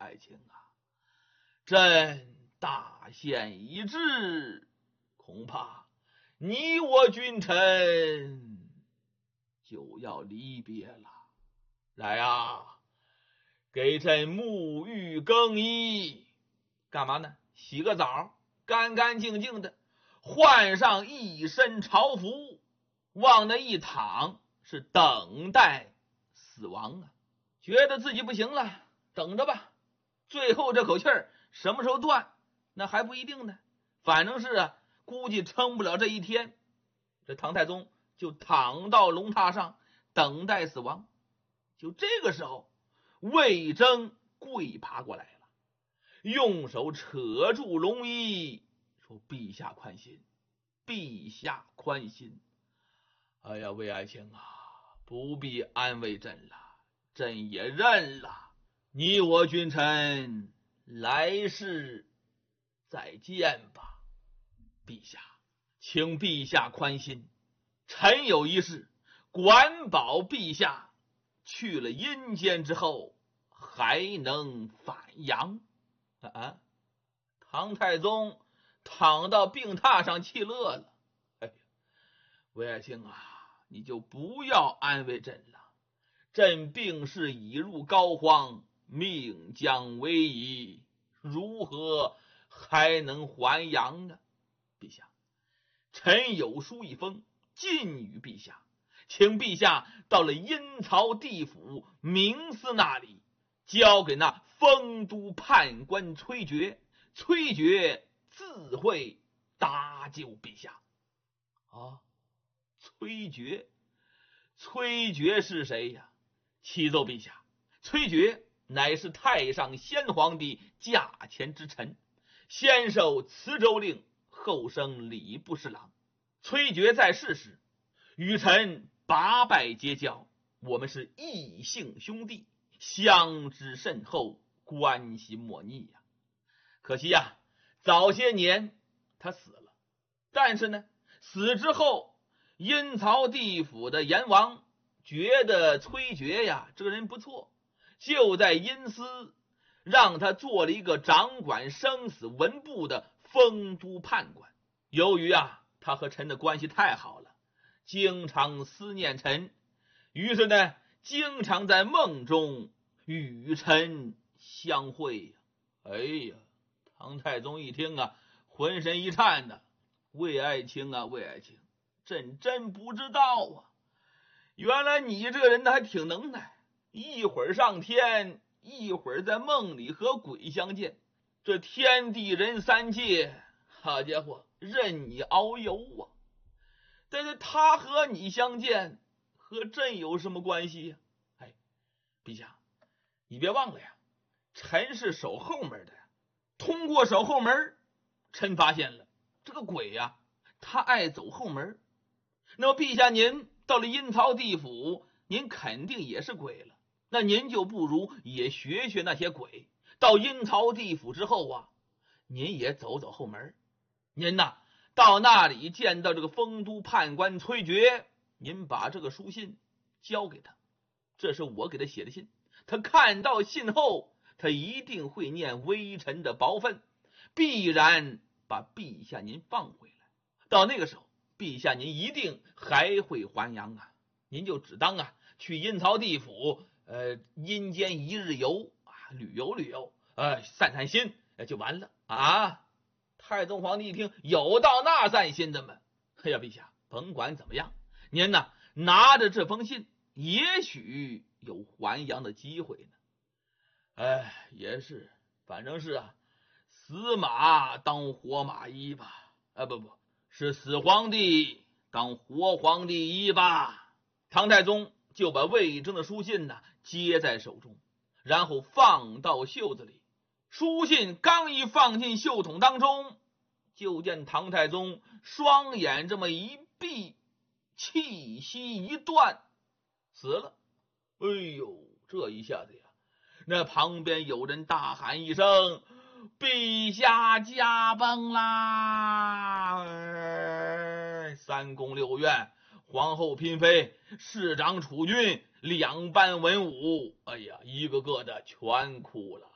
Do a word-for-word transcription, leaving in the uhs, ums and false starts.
爱卿啊，朕大限已至，恐怕你我君臣就要离别了。来啊，给朕沐浴更衣。干嘛呢？洗个澡，干干净净的，换上一身朝服，往那一躺，是等待死亡啊。觉得自己不行了，等着吧，最后这口气儿什么时候断，那还不一定呢。反正是啊，估计撑不了这一天。这唐太宗就躺到龙榻上等待死亡。就这个时候，魏征跪爬过来了，用手扯住龙衣，说：“陛下宽心，陛下宽心。哎呀，魏爱卿啊，不必安慰朕了，朕也认了。你我君臣来世再见吧。陛下，请陛下宽心，臣有一事，管保陛下去了阴间之后还能返阳。”啊！唐太宗躺到病榻上气乐了。哎呀，魏爱卿啊，你就不要安慰朕了，朕病势已入膏肓，命将危矣，如何还能还阳呢？陛下，臣有书一封，进与陛下，请陛下到了阴曹地府冥司那里，交给那丰都判官崔珏，崔珏自会搭救陛下。啊，崔珏，崔珏是谁呀？启奏陛下，崔珏乃是太上先皇帝驾前之臣，先受磁州令，后升礼部侍郎。崔珏在世时与臣八拜结交，我们是异姓兄弟，相知甚厚，关系莫逆呀。可惜呀，早些年他死了。但是呢，死之后，阴曹地府的阎王觉得崔珏呀这个人不错，就在阴司让他做了一个掌管生死文部的丰都判官。由于啊他和臣的关系太好了，经常思念臣，于是呢经常在梦中与臣相会呀。哎呀，唐太宗一听啊，浑身一颤的。魏爱卿啊，魏爱卿，朕真不知道啊，原来你这个人还挺能耐，一会儿上天，一会儿在梦里和鬼相见，这天地人三界，好家伙，任你遨游啊。但是他和你相见，和朕有什么关系呀？哎，陛下，你别忘了呀，臣是守后门的呀。通过守后门，臣发现了这个鬼呀，他爱走后门。那么陛下您到了阴曹地府，您肯定也是鬼了，那您就不如也学学那些鬼，到阴曹地府之后啊，您也走走后门。您呐，到那里见到这个丰都判官崔珏，您把这个书信交给他，这是我给他写的信，他看到信后，他一定会念微臣的薄分，必然把陛下您放回来。到那个时候，陛下您一定还会还阳啊，您就只当啊去阴曹地府呃阴间一日游啊，旅游旅游，呃散散心就完了啊。太宗皇帝一听，有到那散心的吗？哎呀，陛下，甭管怎么样，您呢拿着这封信，也许有还阳的机会呢。哎，也是，反正是啊，死马当活马医吧。啊，不不是死皇帝当活皇帝医吧。唐太宗就把魏征的书信呢接在手中，然后放到袖子里。书信刚一放进袖筒当中，就见唐太宗双眼这么一闭，气息一断，死了。哎呦，这一下子呀，那旁边有人大喊一声：“陛下驾崩啦！”哎，三宫六院，皇后嫔妃，市长储君，两班文武，哎呀，一个个的全哭了。